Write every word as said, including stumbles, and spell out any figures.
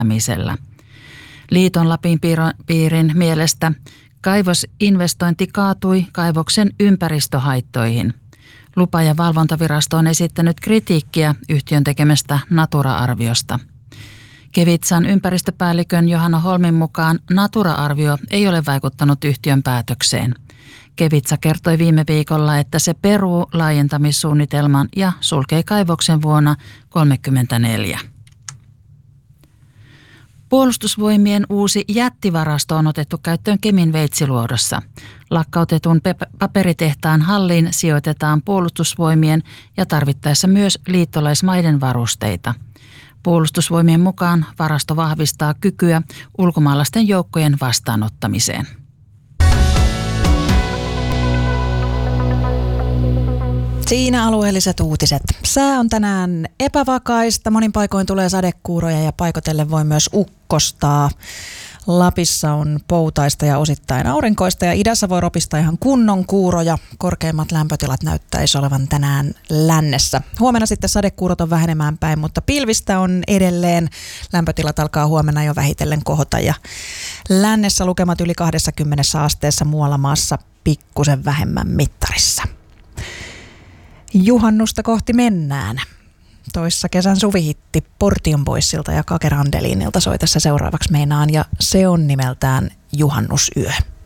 kehittämisellä. Liiton Lapin piirin mielestä kaivosinvestointi kaatui kaivoksen ympäristöhaittoihin. Lupa- ja valvontavirasto on esittänyt kritiikkiä yhtiön tekemästä Natura-arviosta. Kevitsan ympäristöpäällikön Johanna Holmin mukaan Natura-arvio ei ole vaikuttanut yhtiön päätökseen. Kevitsa kertoi viime viikolla, että se peruu laajentamissuunnitelman ja sulkee kaivoksen vuonna tuhatyhdeksänsataakolmekymmentäneljä. Puolustusvoimien uusi jättivarasto on otettu käyttöön Kemin Veitsiluodossa. Lakkautetun paperitehtaan halliin sijoitetaan puolustusvoimien ja tarvittaessa myös liittolaismaiden varusteita. Puolustusvoimien mukaan varasto vahvistaa kykyä ulkomaalaisten joukkojen vastaanottamiseen. Siinä alueelliset uutiset. Sää on tänään epävakaista, monin paikoin tulee sadekuuroja ja paikotellen voi myös ukkostaa. Lapissa on poutaista ja osittain aurinkoista ja idässä voi ropista ihan kunnon kuuroja. Korkeimmat lämpötilat näyttäisi olevan tänään lännessä. Huomenna sitten sadekuurot on vähenemään päin, mutta pilvistä on edelleen. Lämpötilat alkaa huomenna jo vähitellen kohota ja lännessä lukemat yli kaksikymmentä asteessa, muualla maassa pikkusen vähemmän mittarissa. Juhannusta kohti mennään. Toissa kesän suvihitti Portion Boysilta ja Kake Randelinilta soi tässä seuraavaksi meinaan ja se on nimeltään Juhannusyö.